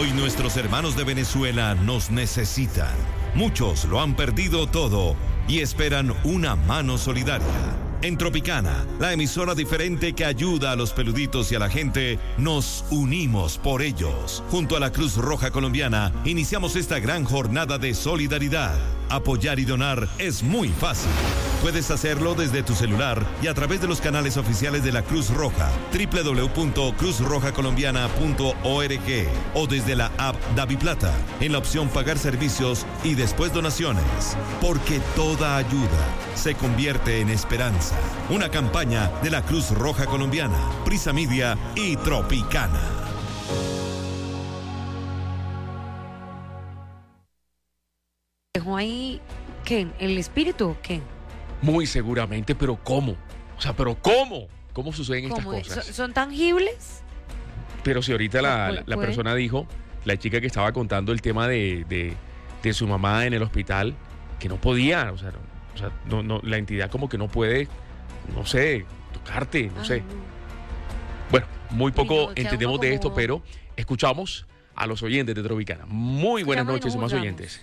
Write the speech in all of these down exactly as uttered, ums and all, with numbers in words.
Hoy nuestros hermanos de Venezuela nos necesitan. Muchos lo han perdido todo y esperan una mano solidaria. En Tropicana, la emisora diferente que ayuda a los peluditos y a la gente, nos unimos por ellos. Junto a la Cruz Roja Colombiana, iniciamos esta gran jornada de solidaridad. Apoyar y donar es muy fácil. Puedes hacerlo desde tu celular y a través de los canales oficiales de la Cruz Roja, doble u doble u doble u punto cruz roja colombiana punto org, o desde la app DaviPlata, en la opción Pagar Servicios y después Donaciones. Porque toda ayuda se convierte en esperanza. Una campaña de la Cruz Roja Colombiana, Prisa Media y Tropicana. ¿Dejó ahí qué? ¿El espíritu o qué? Muy seguramente, pero ¿cómo? O sea, ¿pero cómo? ¿Cómo suceden ¿Cómo? estas cosas? ¿Son, son tangibles? Pero si ahorita la, ¿Puede? la, la persona dijo, la chica que estaba contando el tema de, de, de su mamá en el hospital, que no podía, o sea, no, o sea no, no, la entidad como que no puede, no sé, tocarte, no Ay, sé. no. Bueno, muy poco no, queda entendemos uno de como- esto, pero escuchamos a los oyentes de Tropicana. Muy buenas Llama y noches, nos más juzgamos. oyentes.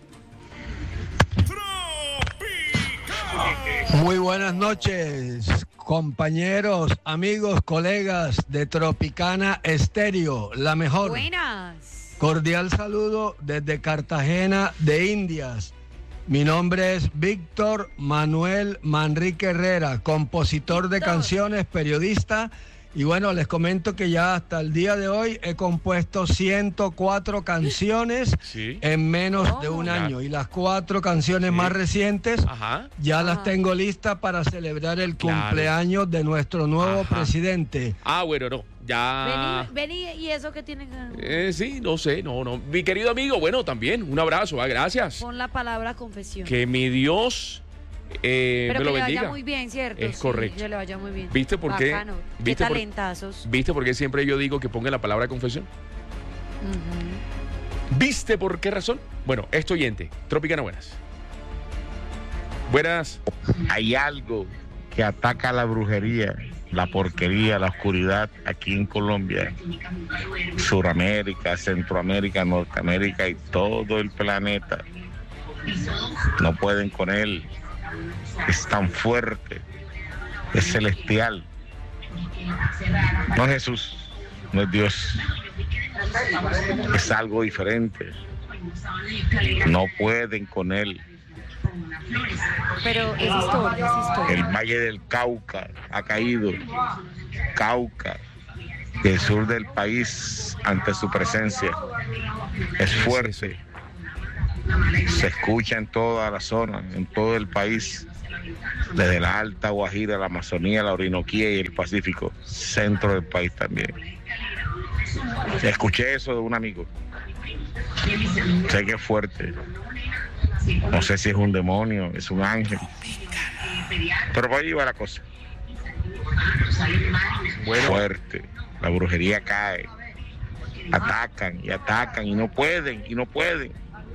Muy buenas noches, compañeros, amigos, colegas de Tropicana Estéreo, la mejor. Buenas. Cordial saludo desde Cartagena de Indias. Mi nombre es Víctor Manuel Manrique Herrera, compositor de Víctor. canciones, periodista. Y bueno, les comento que ya hasta el día de hoy he compuesto ciento cuatro canciones Sí. en menos ¿Cómo? de un Ya. año. Y las cuatro canciones Sí. más recientes Ajá. ya las Ajá. tengo listas para celebrar el Claro. cumpleaños de nuestro nuevo Ajá. presidente. Ah, bueno, no, ya... Vení, vení, ¿y eso qué tiene que...? Eh, sí, no sé, no, no. Mi querido amigo, bueno, también, un abrazo, ah, gracias. Pon la palabra confesión. Que mi Dios eh, Pero me que lo le bendiga. vaya muy bien, ¿cierto? Es Sí, correcto. que le vaya muy bien. ¿Viste por qué? Bacano. ¿Viste Qué por- talentazos. ¿Viste por qué siempre yo digo que ponga la palabra confesión? Ujú. ¿Viste por qué razón? Bueno, esto oyente, Tropicana, buenas. Buenas. Hay algo que ataca la brujería, la porquería, la oscuridad aquí en Colombia, Suramérica, Centroamérica, Norteamérica y todo el planeta. No pueden con él. Es tan fuerte, es celestial. No es Jesús, no es Dios. Es algo diferente. No pueden con él. Pero es historia, es historia. El Valle del Cauca ha caído. Cauca, el sur del país, ante su presencia, es fuerte. Se escucha en toda la zona, en todo el país, desde la Alta Guajira, la Amazonía, la Orinoquía y el Pacífico, centro del país también. Escuché eso de un amigo. Sé que es fuerte. No sé si es un demonio, es un ángel. Pero por ahí va la cosa. Bueno, Fuerte. La brujería cae. Atacan y atacan y no pueden, y no pueden.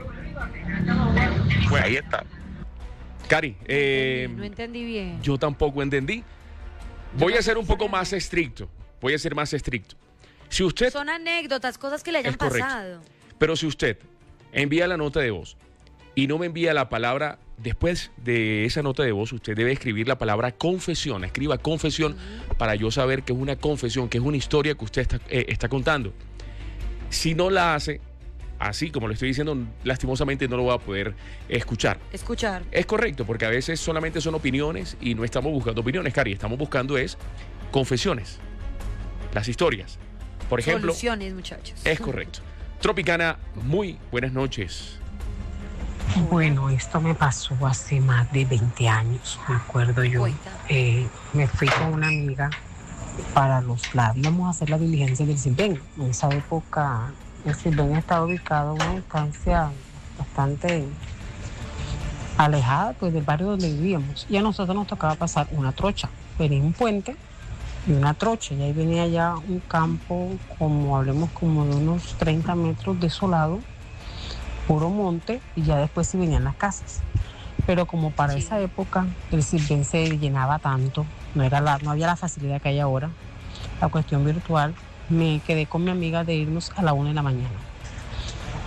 Pues ahí está. Cari, eh, No entendí bien. yo tampoco entendí. Voy a ser un poco más estricto. Voy a ser más estricto. Si usted, Son anécdotas, cosas que le hayan Es correcto. pasado. pero si usted envía la nota de voz y no me envía la palabra, después de esa nota de voz, usted debe escribir la palabra confesión. Escriba confesión para yo saber que es una confesión, que es una historia que usted está, eh, está contando. Si no la hace, así como lo estoy diciendo, lastimosamente no lo voy a poder escuchar. Escuchar. Es correcto, porque a veces solamente son opiniones y no estamos buscando opiniones, Cari. Estamos buscando es confesiones, las historias. Por ejemplo, Soluciones, muchachos. es correcto. Tropicana, muy buenas noches. Bueno, esto me pasó hace más de veinte años, me acuerdo yo. Cuenta. Eh, me fui con una amiga para los lados. Íbamos a hacer la diligencia del Silven. En esa época, el Silven estaba ubicado a una distancia bastante alejada pues, del barrio donde vivíamos. Y a nosotros nos tocaba pasar una trocha. Venía un puente y una trocha. Y ahí venía ya un campo, como hablemos, como de unos treinta metros desolado, puro monte, y ya después sí venían las casas. Pero como para Sí. esa época el Silven se llenaba tanto, no, era la, no había la facilidad que hay ahora, la cuestión virtual, me quedé con mi amiga de irnos a la una de la mañana.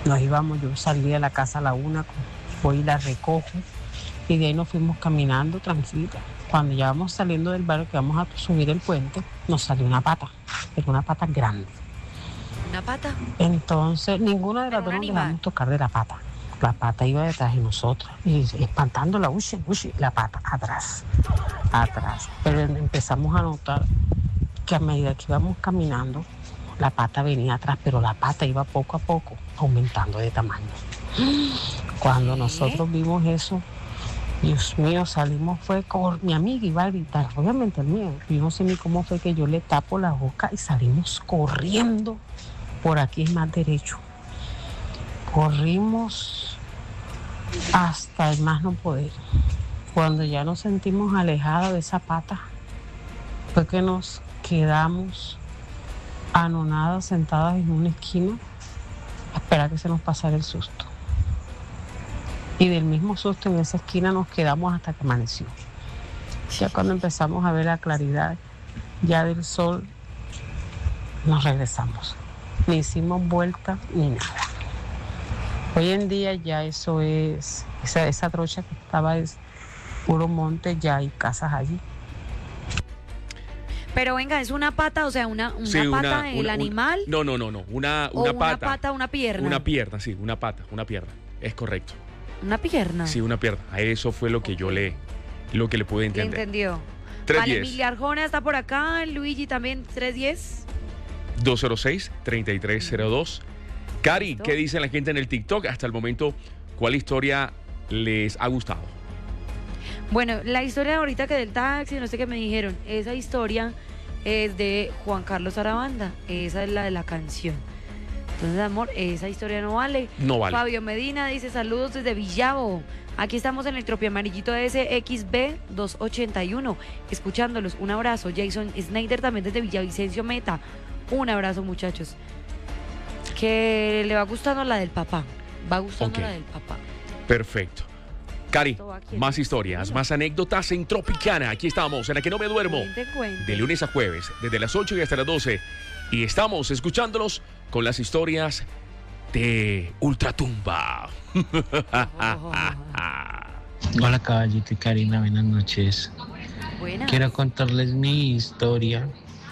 Nos íbamos, yo salí de la casa a la una, voy y la recojo y de ahí nos fuimos caminando tranquila. Cuando ya vamos saliendo del barrio que vamos a subir el puente, nos salió una pata, pero una pata grande. ¿Una pata? Entonces, ninguna de las dos nos dejamos tocar de la pata. La pata iba detrás de nosotros y espantándola, uy, uy, la pata atrás, atrás. Pero empezamos a notar que a medida que íbamos caminando, la pata venía atrás, pero la pata iba poco a poco aumentando de tamaño. Cuando nosotros vimos eso, Dios mío, salimos, fue con mi amiga, iba a gritar, obviamente el mío. Yo no sé ni cómo fue que yo le tapo la boca y salimos corriendo. Por aquí es más derecho. Corrimos hasta el más no poder. Cuando ya nos sentimos alejados de esa pata, fue que nos quedamos anonadas, sentadas en una esquina, a esperar que se nos pasara el susto. Y del mismo susto en esa esquina nos quedamos hasta que amaneció. Ya cuando empezamos a ver la claridad ya del sol, nos regresamos. Ni hicimos vuelta ni nada. Hoy en día ya eso es, esa, esa trocha que estaba es puro monte, ya hay casas allí. Pero venga, es una pata, o sea, una, una Sí, pata una- del una- animal. un- no, no, no, no. Una, o una una pata. pata, una pierna. Una pierna, sí, una pata, una pierna. Es correcto. Una pierna. Sí, una pierna. A eso fue lo que yo le, lo que le pude ¿Le entender. entendió? tres Vale, diez. Emilia Arjona está por acá, Luigi también, tres diez. dos cero seis, treinta y tres cero dos. Cari, Listo. ¿qué dice la gente en el TikTok? Hasta el momento, ¿cuál historia les ha gustado? Bueno, la historia ahorita que del taxi, no sé qué me dijeron, esa historia es de Juan Carlos Arabanda, esa es la de la canción. Entonces, amor, esa historia no vale. No vale. Fabio Medina dice, saludos desde Villavo. Aquí estamos en el Tropio Amarillito S X B doscientos ochenta y uno, escuchándolos. Un abrazo. Jason Snyder también desde Villavicencio Meta. Un abrazo, muchachos. Que le va gustando la del papá. Va gustando Ok. la del papá. Perfecto. Cari, Todo aquí. más historias, más anécdotas en Tropicana. Aquí estamos, en la que no me duermo. Cuente, cuente. De lunes a jueves, desde las ocho y hasta las doce. Y estamos escuchándolos con las historias de Ultratumba. Hola caballito y Karina, buenas noches. Buena. Quiero contarles mi historia.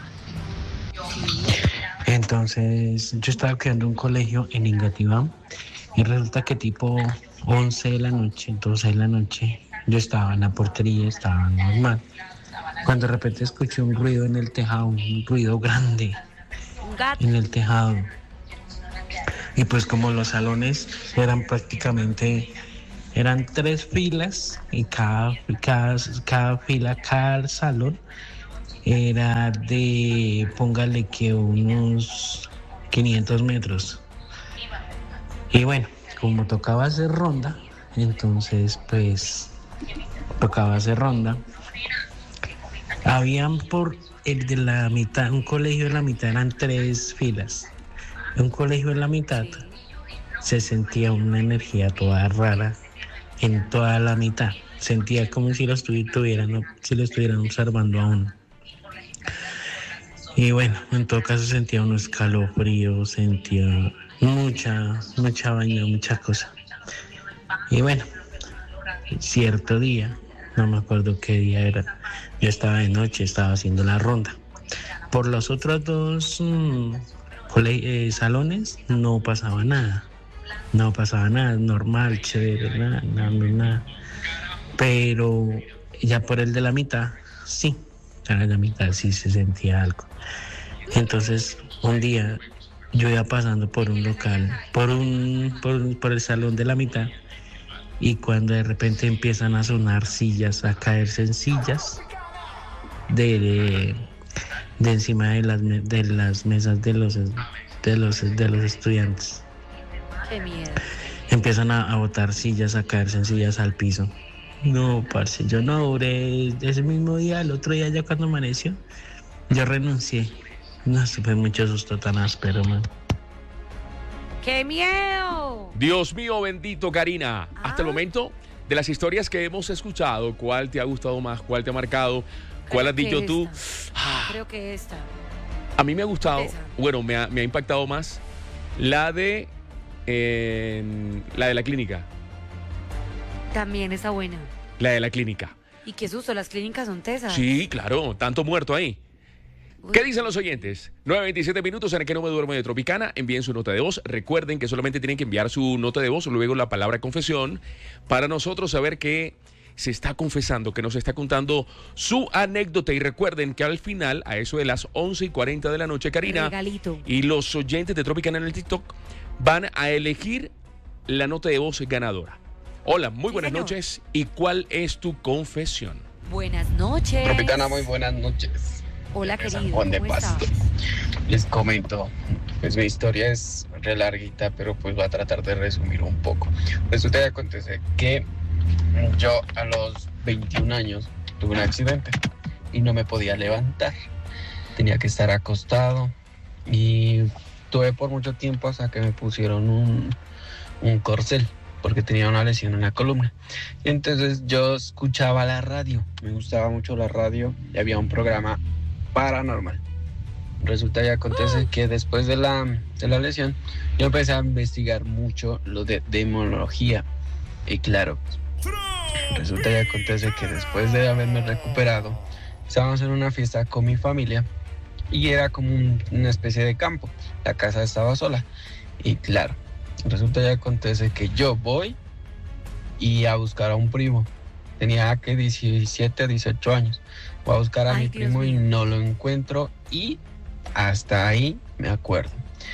Entonces, yo estaba creando un colegio en Engativá y resulta que tipo once de la noche, doce de la noche, yo estaba en la portería, estaba normal. Cuando de repente escuché un ruido en el tejado, un ruido grande Un gato. en el tejado. Y pues como los salones eran prácticamente, eran tres filas y cada, cada, cada fila, cada salón era de, póngale que unos quinientos metros. Y bueno, como tocaba hacer ronda, entonces pues tocaba hacer ronda. Habían por el de la mitad, un colegio de la mitad eran tres filas. Un colegio en la mitad se sentía una energía toda rara en toda la mitad. Sentía como si lo estuvieran, si lo estuvieran observando a uno. Y bueno, en todo caso sentía unos escalofríos, sentía mucha, mucha vaina, mucha cosa. Y bueno, cierto día, no me acuerdo qué día era, yo estaba de noche, estaba haciendo la ronda. Por los otros dos mmm, cole- eh, salones no pasaba nada, no pasaba nada, normal, chévere, nada, nada, nada. Pero ya por el de la mitad, sí, ya en la mitad sí se sentía algo. Entonces, un día yo iba pasando por un local, por un, por, por el salón de la mitad, y cuando de repente empiezan a sonar sillas, a caerse en sillas de, de, de encima de las, me- de las mesas de los, de los, de los estudiantes. Qué miedo. Empiezan a, a botar sillas, a caerse en sillas al piso. No, parce, yo no duré ese mismo día, el otro día ya cuando amaneció, yo renuncié. No, supe mucho susto tan áspero, man. ¡Qué miedo! Dios mío bendito, Karina. Hasta el Ah. momento, de las historias que hemos escuchado, ¿cuál te ha gustado más? ¿Cuál te ha marcado? ¿Cuál Creo has dicho que tú? esta. Ah, Creo que esta. a mí me ha gustado, Esa. bueno, me ha, me ha impactado más la de en la de la clínica. También está buena. La de la clínica. Y qué susto, las clínicas son tesas. Sí, claro, tanto muerto ahí. Uy. ¿Qué dicen los oyentes? nueve veintisiete minutos en el que no me duermo de Tropicana. Envíen su nota de voz. Recuerden que solamente tienen que enviar su nota de voz, luego la palabra confesión, para nosotros saber que se está confesando, que nos está contando su anécdota. Y recuerden que al final, a eso de las once y cuarenta de la noche, Karina Regalito. y los oyentes de Tropicana en el TikTok van a elegir la nota de voz ganadora. Hola, muy Sí, buenas señor. noches. ¿Y cuál es tu confesión? Buenas noches. Tropicana, muy buenas noches. Hola, De San querido. Juan de ¿Cómo Pasto. estás? Les comento, pues mi historia es re larguita, pero pues voy a tratar de resumir un poco. Resulta que acontece que yo a los veintiún años tuve un accidente y no me podía levantar. Tenía que estar acostado y tuve por mucho tiempo hasta que me pusieron un, un corcel porque tenía una lesión en la columna. Entonces yo escuchaba la radio, me gustaba mucho la radio y había un programa paranormal. Resulta y acontece que después de la, de la lesión yo empecé a investigar mucho lo de demonología y claro, resulta y acontece que después de haberme recuperado estábamos en una fiesta con mi familia y era como un- una especie de campo, la casa estaba sola y claro, resulta y acontece que yo voy y a buscar a un primo. Tenía que diecisiete, dieciocho años. Voy a buscar a Ay, mi Dios primo y mío. no lo encuentro y hasta ahí me acuerdo.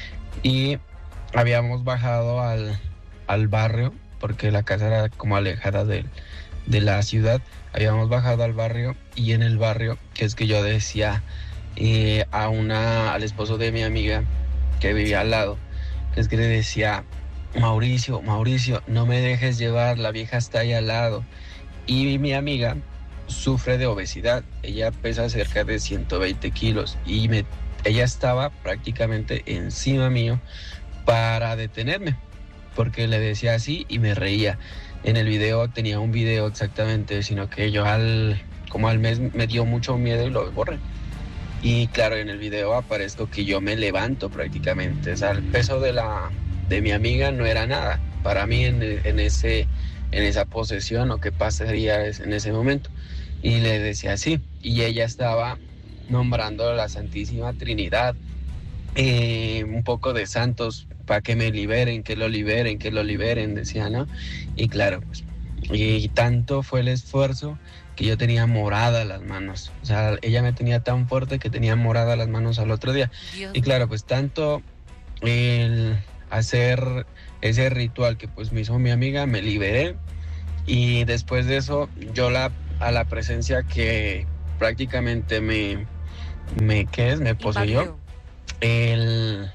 Y habíamos bajado al, al barrio porque la casa era como alejada de, de la ciudad. Habíamos bajado al barrio y en el barrio, que es que yo decía eh, a una, al esposo de mi amiga que vivía al lado, que es que le decía, Mauricio, Mauricio, no me dejes llevar, la vieja está ahí al lado. Y mi amiga sufre de obesidad, ella pesa cerca de ciento veinte kilos y me, ella estaba prácticamente encima mío para detenerme, porque le decía así y me reía. En el video tenía un video exactamente, sino que yo al, como al mes me dio mucho miedo y lo borré. Y claro, en el video aparezco que yo me levanto prácticamente, o sea, el peso de la de mi amiga no era nada para mí en, en ese en esa posesión o qué pasaría en ese momento. Y le decía así, y ella estaba nombrando a la Santísima Trinidad, eh, un poco de santos para que me liberen, que lo liberen, que lo liberen, decía, ¿no? Y claro, pues, y tanto fue el esfuerzo que yo tenía moradas las manos. O sea, ella me tenía tan fuerte que tenía moradas las manos al otro día. Dios Y claro, pues tanto el hacer ese ritual que pues me hizo mi amiga, me liberé. Y después de eso, yo la, a la presencia que prácticamente me, me ¿qué es? Me poseyó. Invadió. El,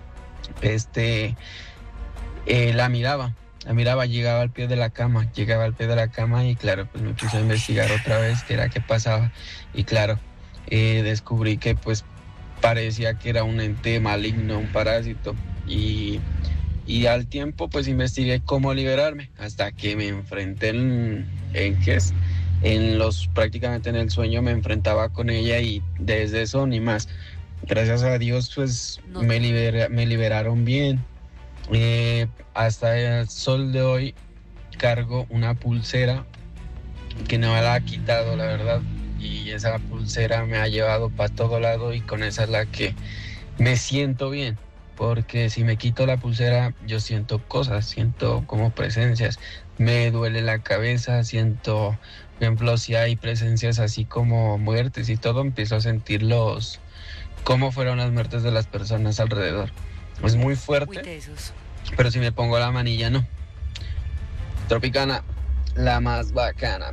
este, eh, la miraba. La miraba, llegaba al pie de la cama, llegaba al pie de la cama y claro, pues me puse a investigar otra vez qué era, qué pasaba. Y claro, eh, descubrí que pues parecía que era un ente maligno, un parásito. Y, y al tiempo pues investigué cómo liberarme, hasta que me enfrenté en, en ¿qué es? En los, prácticamente en el sueño me enfrentaba con ella y desde eso ni más. Gracias a Dios pues No. me, libera, me liberaron bien. Eh, hasta el sol de hoy cargo una pulsera que no me la ha quitado, la verdad, y esa pulsera me ha llevado para todo lado y con esa es la que me siento bien, porque si me quito la pulsera yo siento cosas, siento como presencias, me duele la cabeza, siento, por ejemplo, si hay presencias así como muertes y todo, empiezo a sentir los, cómo fueron las muertes de las personas alrededor. Es muy Uy, fuerte, tesos. pero si me pongo la manilla, no. Tropicana, la más bacana.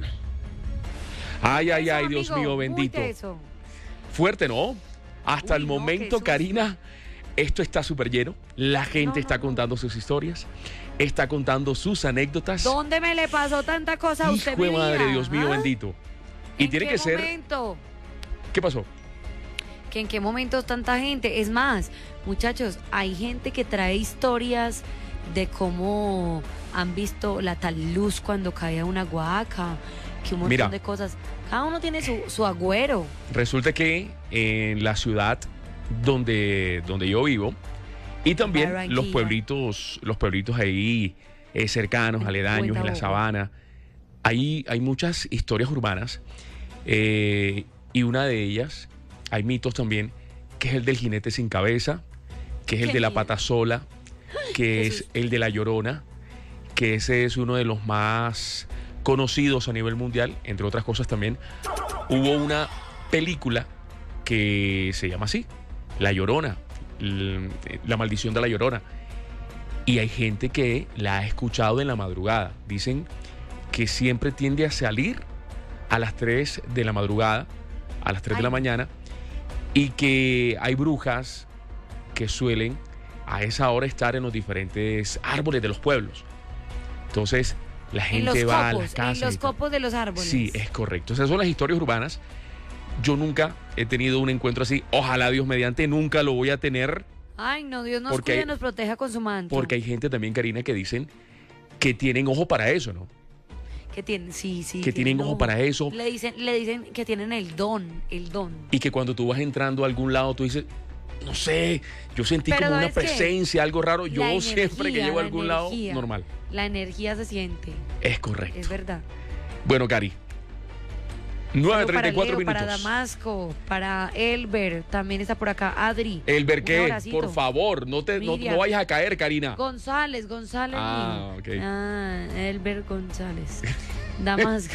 Ay, ay, Eso, ay, Dios amigo, mío, muy bendito. teso. Fuerte, ¿no? Hasta Uy, el no, qué momento, susto. Karina, esto está súper lleno. La gente No, está no, no. contando sus historias, está contando sus anécdotas. ¿Dónde me le pasó tanta cosa a usted, Hijo de mi madre, vida? Dios mío, ¿Ah? bendito. Y ¿En tiene qué que ser... momento? ¿Qué pasó? Que en qué momentos tanta gente. Es más, muchachos, hay gente que trae historias de cómo han visto la tal luz cuando cae una guaca, que un montón Mira. de cosas. Cada uno tiene su, su agüero. Resulta que en la ciudad donde, donde yo vivo, Y también Barranquilla. los pueblitos, los pueblitos ahí eh, cercanos, En aledaños, en la Cuentabogo. sabana. Ahí hay muchas historias urbanas eh, y una de ellas, hay mitos también, que es el del jinete sin cabeza, que es el ¿Qué de la miedo? pata sola, que es Jesús. el de la Llorona, que ese es uno de los más conocidos a nivel mundial, entre otras cosas también. Hubo una película que se llama así, La Llorona, l- La Maldición de la Llorona. Y hay gente que la ha escuchado en la madrugada. Dicen que siempre tiende a salir a las tres de la madrugada, a las tres de la Ay. mañana, y que hay brujas que suelen a esa hora estar en los diferentes árboles de los pueblos. Entonces, la En los gente va a copos, las casas. en los y tal. copos de los árboles. Sí, es correcto. Esas son las historias urbanas. Yo nunca he tenido un encuentro así. Ojalá Dios mediante nunca lo voy a tener. Ay, no, Dios nos Porque cuide, hay- nos proteja con su manto. Porque hay gente también, Karina, que dicen que tienen ojo para eso, ¿no? Que tienen, sí, sí. Que tienen ojo para eso. Le dicen, le dicen que tienen el don, el don. Y que cuando tú vas entrando a algún lado, tú dices, no sé, yo sentí Pero como una ¿sabes qué? presencia, algo raro. Yo La siempre que energía, llego a la algún lado, energía. normal. La energía se siente, Es correcto. es verdad. Bueno, Cari. nueve Saludo treinta y cuatro para Leo, para minutos. Damasco, para Elber, también está por acá Adri. El Un Berqué, abracito. por favor, no, te, no, Miriam. no vayas a caer, Karina. González, González. Ah, ok. Ah, Elber González. Damasco.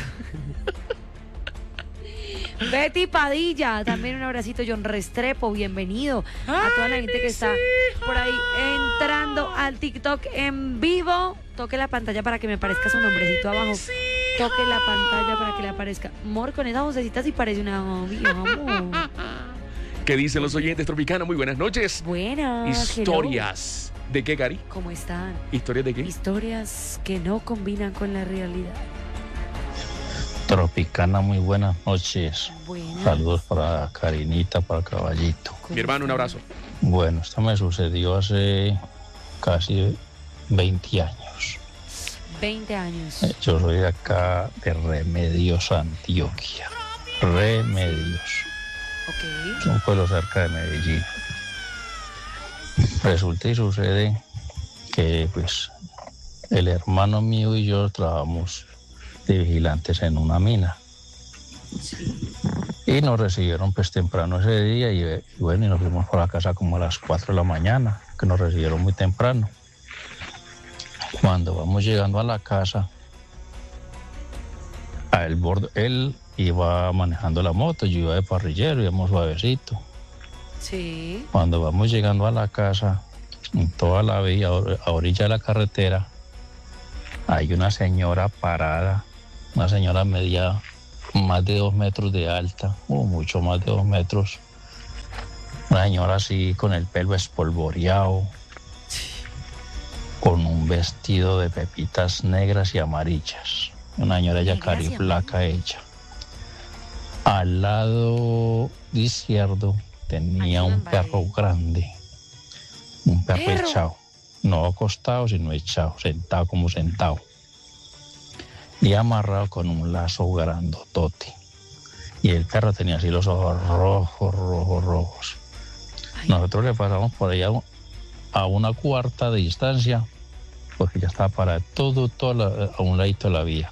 Betty Padilla, también un abracito. John Restrepo, bienvenido a toda la gente que está por ahí entrando al TikTok en vivo. Toque la pantalla para que me aparezca su nombrecito abajo. Toque la pantalla para que le aparezca. Mor, con esa vocecita sí parece una novia, amor. ¿Qué dicen los oyentes Tropicana? Muy buenas noches. Buenas. Historias. ¿De qué, Cari? hello. ¿Cómo están? ¿Historias de qué? Historias que no combinan con la realidad. Tropicana, muy buenas noches. Buenas. Saludos para Karinita, para Caballito. Mi hermano, un abrazo. Bueno, esto me sucedió hace casi veinte años. veinte años. Eh, Yo soy de acá de Remedios, Antioquia. Remedios, Ok. un pueblo cerca de Medellín. Resulta y sucede que pues el hermano mío y yo trabajamos de vigilantes en una mina. Y nos recibieron pues temprano ese día y, y bueno, y nos fuimos por la casa como a las cuatro de la mañana, que nos recibieron muy temprano. Cuando vamos llegando a la casa, a el borde, él iba manejando la moto, yo iba de parrillero, íbamos suavecito. Sí. Cuando vamos llegando a la casa, en toda la vía, a orilla de la carretera, hay una señora parada, una señora media más de dos metros de alta, o mucho más de dos metros. Una señora así con el pelo espolvoreado, con un vestido de pepitas negras y amarillas. Una señora ya Negras y cariflaca hecha. Al lado izquierdo tenía un perro grande, un perro ¿Perro? echado, no acostado, sino echado, sentado como sentado, y amarrado con un lazo grandotote. Y el perro tenía así los ojos rojos, rojos, rojos. Ay. Nosotros le pasamos por allá a una cuarta de distancia, porque ya estaba para todo, todo la- a un ladito de la vía.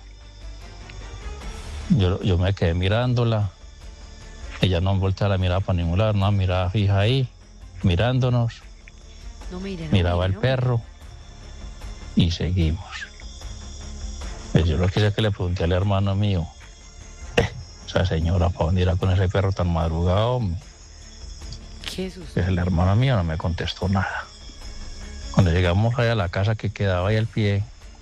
Yo, yo me quedé mirándola. Ella no volteaba la mirada para ningún lado, no, miraba fija ahí, mirándonos, No miren. miraba el perro y seguimos. Pues yo lo que sé que le pregunté al hermano mío, eh, esa señora, ¿para dónde irá con ese perro tan madrugado? hombre?". Qué susto. Pues el hermano mío no me contestó nada. Cuando llegamos allá a la casa que quedaba ahí al pie,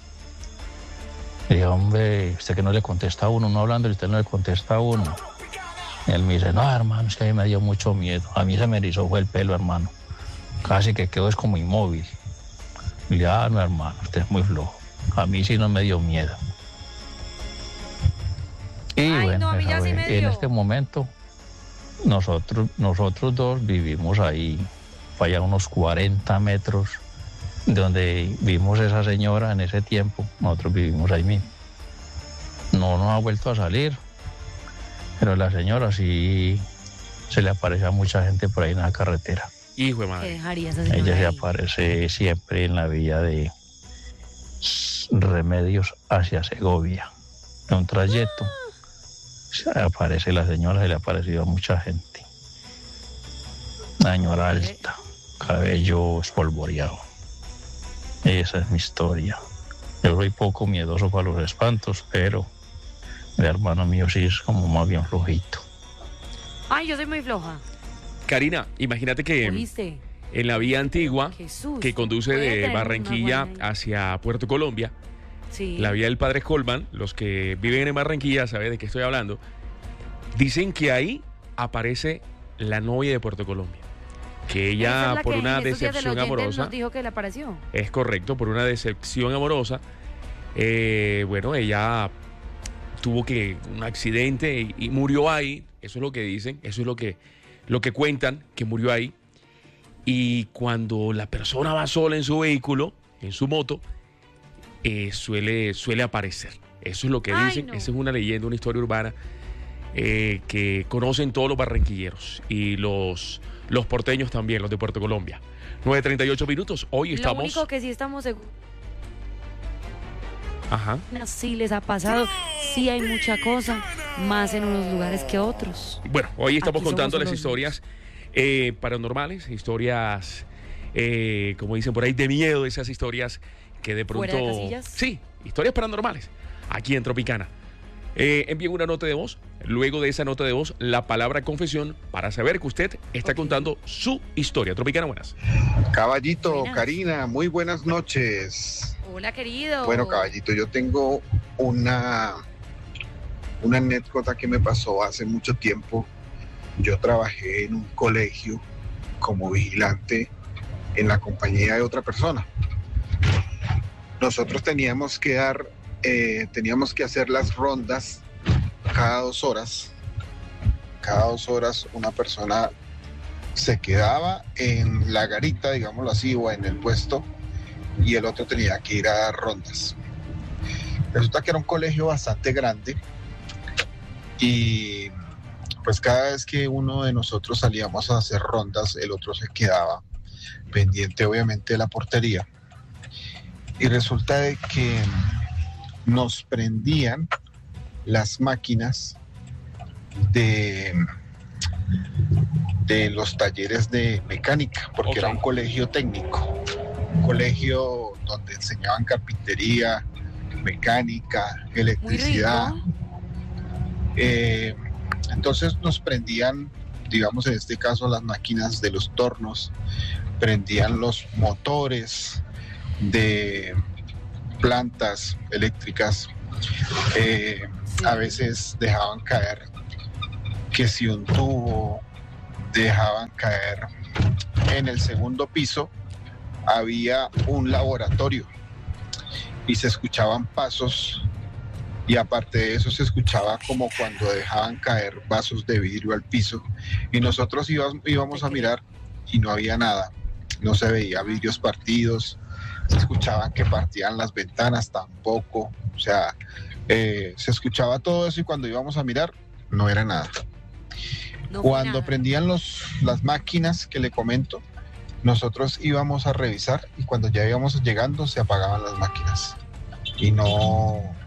le dije, hombre, usted que no le contesta a uno, no hablando, y usted no le contesta a uno. Y él me dice, no, hermano, es que a mí me dio mucho miedo. A mí se me erizó fue el pelo, hermano. Casi que quedó es como inmóvil. Y le dije, ah, no, hermano, usted es muy flojo. A mí sí no me dio miedo. Y Ay, bueno, no, a mí ya esa sí fue- me en dio. este momento, nosotros, nosotros dos vivimos ahí, para allá unos cuarenta metros de donde vimos esa señora en ese tiempo. Nosotros vivimos ahí mismo. No nos ha vuelto a salir, pero la señora sí se le aparece a mucha gente por ahí en la carretera. Hijo de ¿Qué madre. dejaría esa señora Ella se ahí? aparece siempre en la vía de Remedios hacia Segovia. En un trayecto se aparece la señora, se le ha aparecido a mucha gente. Una señora alta, cabello espolvoreado. Esa es mi historia. Yo soy poco miedoso para los espantos, pero el hermano mío sí es como más bien flojito. Ay, yo soy muy floja. Karina, imagínate que ¿Oíste? en la vía antigua Qué susto. que conduce Voy a de traer una Barranquilla guarda ahí. hacia Puerto Colombia, Sí. la vía del Padre Colman, los que viven en Barranquilla saben de qué estoy hablando, dicen que ahí aparece la novia de Puerto Colombia. Que Esa ella, es la por que una en estos días del decepción oyente amorosa, nos dijo que le apareció. es correcto, por una decepción amorosa, eh, bueno, ella tuvo que un accidente y, y murió ahí. Eso es lo que dicen, eso es lo que, lo que cuentan, que murió ahí. Y cuando la persona va sola en su vehículo, en su moto, eh, suele, suele aparecer. Eso es lo que Ay, dicen. no. Esa es una leyenda, una historia urbana eh, que conocen todos los barranquilleros y los, los porteños también, los de Puerto Colombia. nueve treinta y ocho minutos. Hoy Lo estamos. único que sí estamos seguros, Ajá. sí les ha pasado, sí hay mucha cosa, más en unos lugares que otros. Bueno, hoy estamos Aquí somos contando las los historias eh, paranormales, historias, eh, como dicen por ahí, de miedo, esas historias que de pronto... ¿Fuera de casillas? Sí, historias paranormales, aquí en Tropicana. Eh, envíen una nota de voz, luego de esa nota de voz, la palabra confesión, para saber que usted está Ok. contando su historia. Tropicana, buenas. Caballito, Buenas. Karina, muy buenas noches. Hola, querido. Bueno, caballito, yo tengo una, una anécdota que me pasó hace mucho tiempo. Yo trabajé en un colegio como vigilante en la compañía de otra persona. Nosotros teníamos que dar, eh, teníamos que hacer las rondas cada dos horas. Cada dos horas una persona se quedaba en la garita, digámoslo así, o en el puesto, y el otro tenía que ir a dar rondas. Resulta que era un colegio bastante grande y pues cada vez que uno de nosotros salíamos a hacer rondas, el otro se quedaba pendiente obviamente de la portería. Y resulta de que nos prendían las máquinas de, de los talleres de mecánica, porque Ok. era un colegio técnico, un colegio donde enseñaban carpintería, mecánica, Muy electricidad. rico. Eh, entonces nos prendían, digamos en este caso, las máquinas de los tornos, prendían los motores de plantas eléctricas. Eh, Sí. A veces dejaban caer que si un tubo, dejaban caer en el segundo piso, había un laboratorio y se escuchaban pasos, y aparte de eso se escuchaba como cuando dejaban caer vasos de vidrio al piso, y nosotros íbamos, íbamos a mirar y no había nada, no se veía vidrios partidos, se escuchaban que partían las ventanas tampoco, o sea, eh, se escuchaba todo eso, y cuando íbamos a mirar no era nada. No fue Cuando nada. prendían los, las máquinas que le comento, nosotros íbamos a revisar, y cuando ya íbamos llegando se apagaban las máquinas y no,